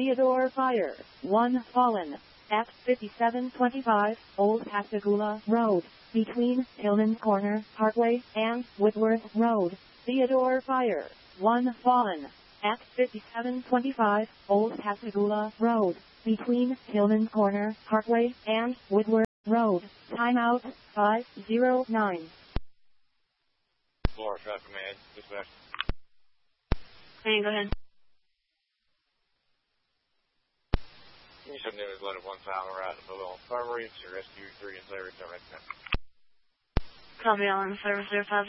Theodore Fire, 1 fallen. At 5725 Old Pascagoula Road, between Hillman Corner Parkway and Whitworth Road. Theodore Fire, 1 fallen. At 5725 Old Pascagoula Road, between Hillman Corner Parkway and Whitworth Road. Timeout 509. Florida Traffic Command, dispatch. Hey, go ahead. You should news letter 1 time around the Mobile Infirmary. It's your SQ3 and 0 return right now. Copy all in service 05